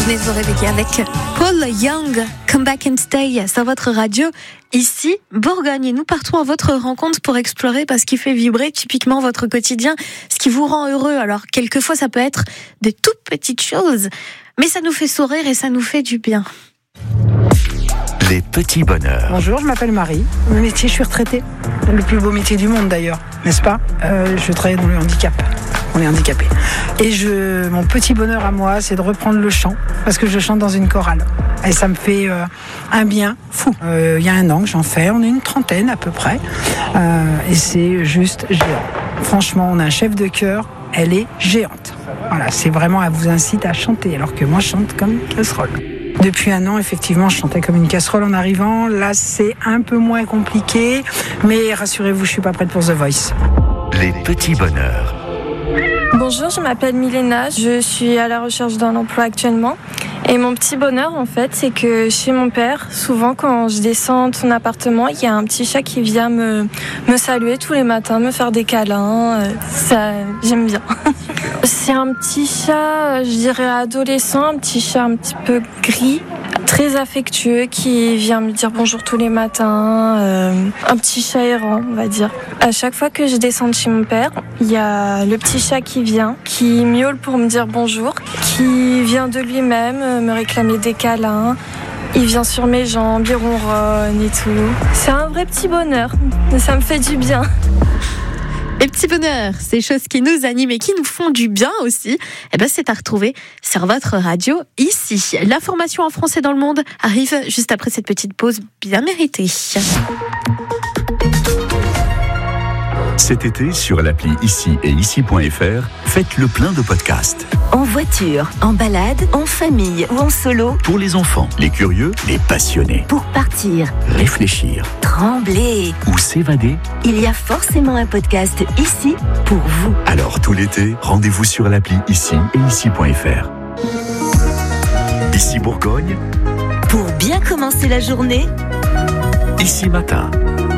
venez de vous réveiller avec Paul Young, Come Back and Stay sur votre radio. Ici, Bourgogne, et nous partons à votre rencontre pour explorer ce qui fait vibrer typiquement votre quotidien, ce qui vous rend heureux. Alors, quelquefois, ça peut être des toutes petites choses, mais ça nous fait sourire et ça nous fait du bien. Les petits bonheurs. Bonjour, je m'appelle Marie. Mon métier, je suis retraitée. Le plus beau métier du monde d'ailleurs, n'est-ce pas ? Je travaille dans le handicap. On est handicapés. Et mon petit bonheur à moi, c'est de reprendre le chant, parce que je chante dans une chorale. Et ça me fait un bien fou. Il y a 1 an que j'en fais, on est une 30aine à peu près. Et c'est juste géant. Franchement, on a un chef de chœur, elle est géante. Voilà, c'est vraiment, elle vous incite à chanter, alors que moi, je chante comme une casserole. Depuis 1 an, effectivement, je chantais comme une casserole en arrivant. Là, c'est un peu moins compliqué, mais rassurez-vous, je suis pas prête pour The Voice. Les petits bonheurs. Bonjour, je m'appelle Milena, je suis à la recherche d'un emploi actuellement. Et mon petit bonheur, en fait, c'est que chez mon père, souvent quand je descends de son appartement, il y a un petit chat qui vient me saluer tous les matins, me faire des câlins. Ça, j'aime bien. C'est un petit chat, je dirais adolescent, un petit chat un petit peu gris, très affectueux, qui vient me dire bonjour tous les matins. Un petit chat errant, on va dire. À chaque fois que je descends de chez mon père, il y a le petit chat qui vient, qui miaule pour me dire bonjour, qui vient de lui-même me réclamer des câlins. Il vient sur mes jambes, il ronronne et tout. C'est un vrai petit bonheur, ça me fait du bien. Les petits bonheurs, ces choses qui nous animent et qui nous font du bien aussi, c'est à retrouver sur votre radio ici. L'information en français dans le monde arrive juste après cette petite pause bien méritée. Cet été, sur l'appli Ici et Ici.fr, faites le plein de podcasts. En voiture, en balade, en famille ou en solo. Pour les enfants, les curieux, les passionnés. Pour partir, réfléchir, trembler ou s'évader. Il y a forcément un podcast ici pour vous. Alors tout l'été, rendez-vous sur l'appli Ici et Ici.fr. Ici Bourgogne. Pour bien commencer la journée. Ici Matin.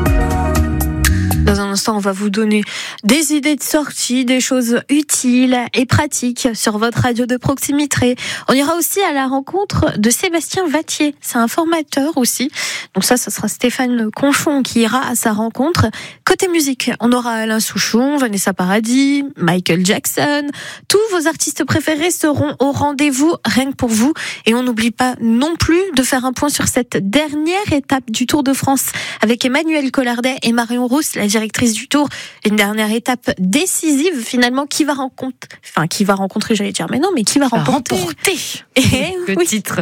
Dans un instant, on va vous donner des idées de sortie, des choses utiles et pratiques sur votre radio de proximité. On ira aussi à la rencontre de Sébastien Vattier. C'est un formateur aussi. Donc ça sera Stéphane Conchon qui ira à sa rencontre. Côté musique, on aura Alain Souchon, Vanessa Paradis, Michael Jackson. Tous vos artistes préférés seront au rendez-vous, rien que pour vous. Et on n'oublie pas non plus de faire un point sur cette dernière étape du Tour de France avec Emmanuel Collardet et Marion Rousse, la directrice du Tour. Une dernière étape décisive finalement qui va remporter, j'allais dire, mais non, mais qui va remporter. Le titre.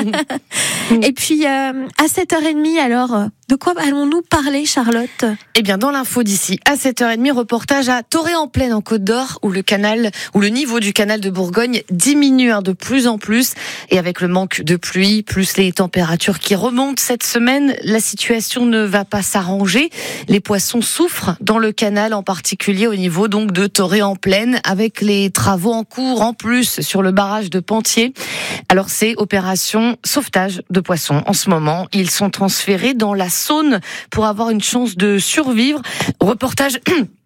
Et puis à 7h30, alors, de quoi allons-nous parler, Charlotte ? Eh bien, dans l'info d'ici à 7h30, reportage à Toré-en-Plaine en Côte d'Or, où le niveau du canal de Bourgogne diminue de plus en plus. Et avec le manque de pluie, plus les températures qui remontent cette semaine, la situation ne va pas s'arranger. Les poissons souffrent dans le canal, en particulier au niveau donc de Toré-en-Plaine, avec les travaux en cours en plus sur le barrage de Pentier. Alors c'est opération sauvetage de poissons en ce moment. Ils sont transférés dans la Saône pour avoir une chance de survivre. Reportage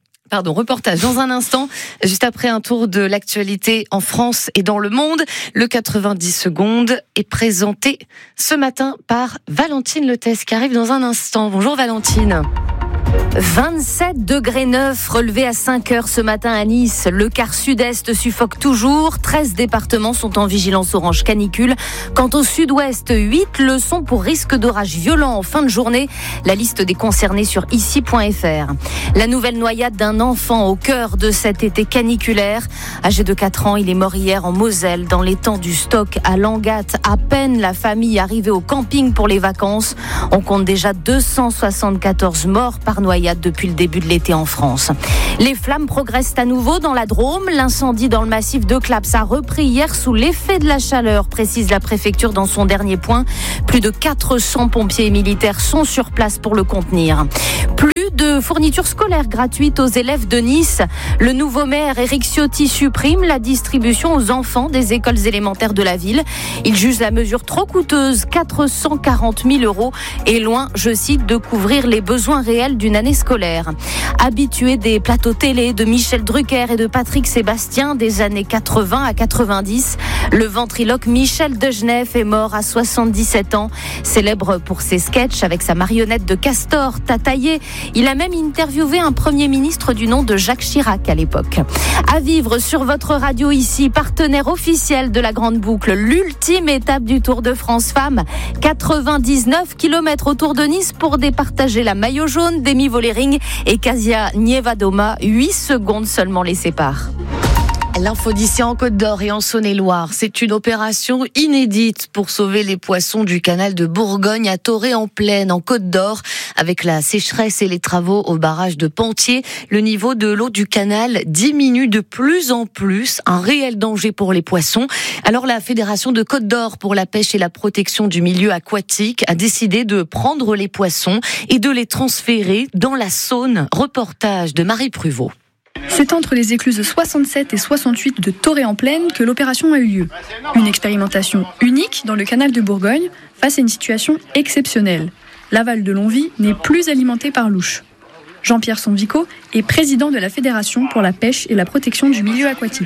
dans un instant, juste après un tour de l'actualité en France et dans le monde. Le 90 secondes est présenté ce matin par Valentine Lethès qui arrive dans un instant. Bonjour Valentine. 27 degrés 9 relevés à 5 heures ce matin à Nice. Le quart sud-est suffoque toujours. 13 départements sont en vigilance orange canicule. Quant au sud-ouest, 8 le sont pour risque d'orage violent en fin de journée. La liste des concernés sur ici.fr. La nouvelle noyade d'un enfant au cœur de cet été caniculaire. Âgé de 4 ans, il est mort hier en Moselle, dans l'étang du Stock à Langat. À peine la famille arrivée au camping pour les vacances. On compte déjà 274 morts par noyade depuis le début de l'été en France. Les flammes progressent à nouveau dans la Drôme. L'incendie dans le massif de Claps a repris hier sous l'effet de la chaleur, précise la préfecture dans son dernier point. Plus de 400 pompiers et militaires sont sur place pour le contenir. Plus de fournitures scolaires gratuites aux élèves de Nice. Le nouveau maire Éric Ciotti supprime la distribution aux enfants des écoles élémentaires de la ville. Il juge la mesure trop coûteuse, 440 000 €, et loin, je cite, de couvrir les besoins réels d'une d'une année scolaire. Habitué des plateaux télé de Michel Drucker et de Patrick Sébastien des années 80 à 90, le ventriloque Michel Degenef est mort à 77 ans. Célèbre pour ses sketchs avec sa marionnette de castor Tataillé. Il a même interviewé un Premier ministre du nom de Jacques Chirac à l'époque. À vivre sur votre radio ici, partenaire officiel de la Grande Boucle, l'ultime étape du Tour de France Femmes. 99 km autour de Nice pour départager la maillot jaune d'Emi Vollering et Kasia Nievadoma. 8 secondes seulement les séparent. L'info d'ici en Côte d'Or et en Saône-et-Loire, c'est une opération inédite pour sauver les poissons du canal de Bourgogne à Toré-en-Plaine, en Côte d'Or. Avec la sécheresse et les travaux au barrage de Pentier, le niveau de l'eau du canal diminue de plus en plus, un réel danger pour les poissons. Alors la Fédération de Côte d'Or pour la pêche et la protection du milieu aquatique a décidé de prendre les poissons et de les transférer dans la Saône. Reportage de Marie Pruvot. C'est entre les écluses 67 et 68 de Toré-en-Plaine que l'opération a eu lieu. Une expérimentation unique dans le canal de Bourgogne face à une situation exceptionnelle. L'aval de Longwy n'est plus alimenté par louche. Jean-Pierre Sonvico est président de la Fédération pour la pêche et la protection du milieu aquatique.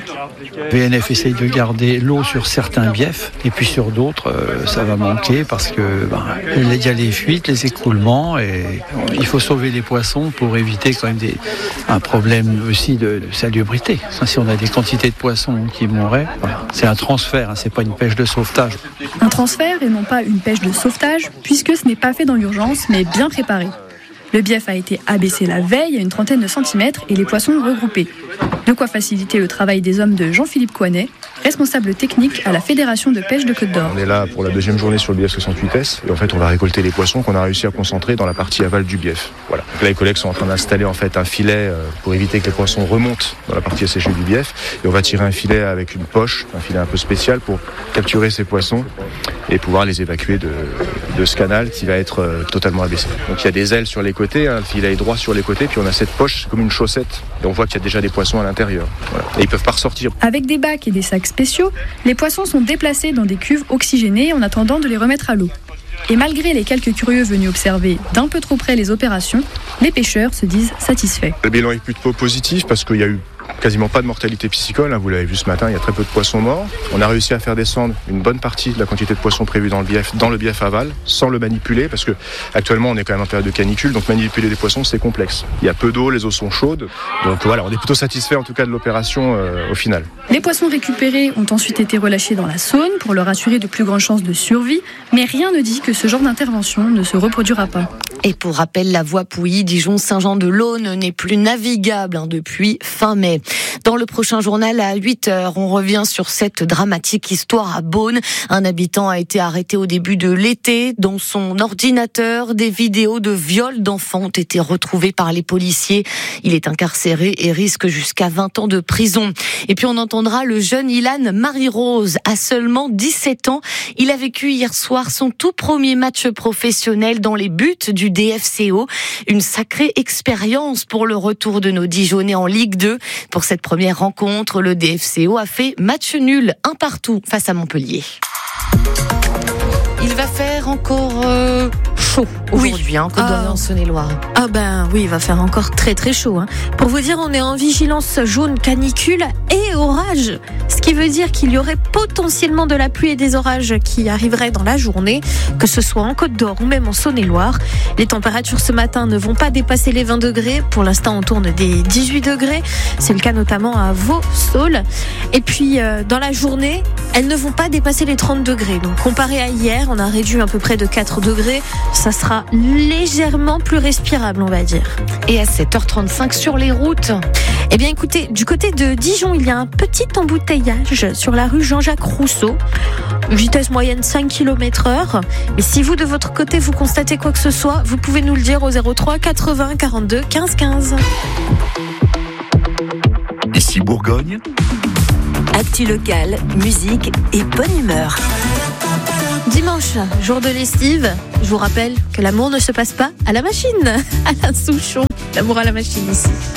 VNF essaye de garder l'eau sur certains biefs et puis sur d'autres, ça va manquer parce que il y a les fuites, les écroulements et il faut sauver les poissons pour éviter quand même un problème aussi de salubrité. Si on a des quantités de poissons qui mourraient, c'est un transfert, c'est pas une pêche de sauvetage. Un transfert et non pas une pêche de sauvetage puisque ce n'est pas fait dans l'urgence mais bien préparé. Le bief a été abaissé la veille à une trentaine de centimètres et les poissons regroupés. De quoi faciliter le travail des hommes de Jean-Philippe Coinet, responsable technique à la Fédération de pêche de Côte d'Or. On est là pour la deuxième journée sur le bief 68S et en fait on va récolter les poissons qu'on a réussi à concentrer dans la partie aval du bief. Voilà. Donc là les collègues sont en train d'installer en fait un filet pour éviter que les poissons remontent dans la partie asséchée du bief et on va tirer un filet avec une poche, un filet un peu spécial pour capturer ces poissons et pouvoir les évacuer de ce canal qui va être totalement abaissé. Donc il y a des ailes sur les côtés, le filet est droit sur les côtés, puis on a cette poche comme une chaussette et on voit qu'il y a déjà des poissons à l'intérieur. Voilà. Et ils peuvent pas ressortir. Avec des bacs et des sacs spéciaux, les poissons sont déplacés dans des cuves oxygénées en attendant de les remettre à l'eau. Et malgré les quelques curieux venus observer d'un peu trop près les opérations, les pêcheurs se disent satisfaits. Le bilan est plutôt positif parce qu'il y a eu quasiment pas de mortalité piscicole, vous l'avez vu ce matin, il y a très peu de poissons morts. On a réussi à faire descendre une bonne partie de la quantité de poissons prévue dans le bief aval, sans le manipuler, parce que actuellement on est quand même en période de canicule, donc manipuler des poissons c'est complexe. Il y a peu d'eau, les eaux sont chaudes, donc voilà, on est plutôt satisfait en tout cas de l'opération au final. Les poissons récupérés ont ensuite été relâchés dans la Saône pour leur assurer de plus grandes chances de survie, mais rien ne dit que ce genre d'intervention ne se reproduira pas. Et pour rappel, la voie Pouilly-Dijon-Saint-Jean-de-Laune n'est plus navigable depuis fin mai. Dans le prochain journal à 8h, on revient sur cette dramatique histoire à Beaune. Un habitant a été arrêté au début de l'été. Dans son ordinateur, des vidéos de viol d'enfants ont été retrouvées par les policiers. Il est incarcéré et risque jusqu'à 20 ans de prison. Et puis on entendra le jeune Ilan Marie-Rose. À seulement 17 ans, il a vécu hier soir son tout premier match professionnel dans les buts du DFCO. Une sacrée expérience pour le retour de nos Dijonnais en Ligue 2. Pour cette première rencontre, le DFCO a fait match nul, 1-1 face à Montpellier. Il va faire encore chaud aujourd'hui, Côte d'Or en Saône-et-Loire. Ah ben oui, il va faire encore très très chaud. Pour vous dire, on est en vigilance jaune canicule et orage. Ce qui veut dire qu'il y aurait potentiellement de la pluie et des orages qui arriveraient dans la journée, que ce soit en Côte d'Or ou même en Saône-et-Loire. Les températures ce matin ne vont pas dépasser les 20 degrés. Pour l'instant, on tourne des 18 degrés. C'est le cas notamment à Vaux-Saules. Et puis, dans la journée, elles ne vont pas dépasser les 30 degrés. Donc, comparé à hier, on a réduit à peu près de 4 degrés. Ça sera légèrement plus respirable, on va dire. Et à 7h35 sur les routes. Eh bien, écoutez, du côté de Dijon, il y a un petit embouteillage sur la rue Jean-Jacques Rousseau. Vitesse moyenne 5 km/h. Mais si vous, de votre côté, vous constatez quoi que ce soit, vous pouvez nous le dire au 03 80 42 15 15. Ici Bourgogne. Actu locale, musique et bonne humeur. Dimanche, jour de lessive. Je vous rappelle que l'amour ne se passe pas à la machine. Alain Souchon, l'amour à la machine ici.